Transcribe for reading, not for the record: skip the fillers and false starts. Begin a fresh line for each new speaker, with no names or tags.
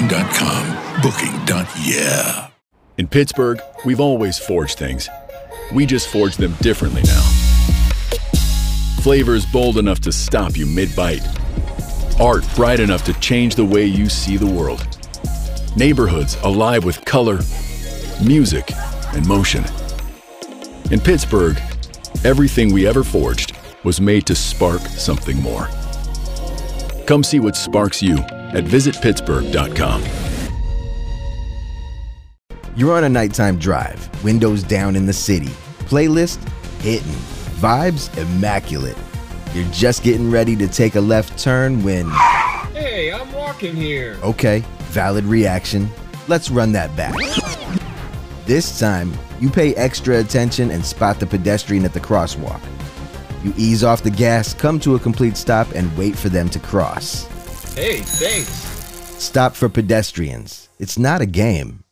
Booking.com. Booking.yeah.
In Pittsburgh, we've always forged things. We just forge them differently now. Flavors bold enough to stop you mid-bite. Art bright enough to change the way you see the world. Neighborhoods alive with color, music, and motion. In Pittsburgh, everything we ever forged was made to spark something more. Come see what sparks you at visitpittsburgh.com.
You're on a nighttime drive, windows down in the city, playlist hitting, vibes immaculate. You're just getting ready to take a left turn when...
Hey, I'm walking here.
Okay, valid reaction. Let's run that back. This time, you pay extra attention and spot the pedestrian at the crosswalk. You ease off the gas, come to a complete stop, and wait for them to cross.
Hey, thanks.
Stop for pedestrians. It's not a game.